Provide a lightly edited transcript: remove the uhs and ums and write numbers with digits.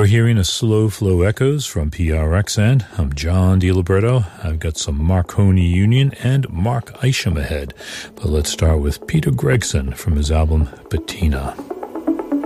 You're hearing a Slow Flow Echoes from PRXN. I'm John DiLiberto. I've got some Marconi Union and Mark Isham ahead. But let's start with Peter Gregson from his album Bettina.